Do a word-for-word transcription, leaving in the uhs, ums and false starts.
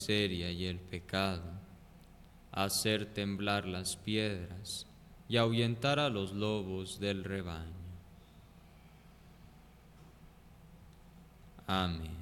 miseria y el pecado, hacer temblar las piedras y ahuyentar a los lobos del rebaño. Amén.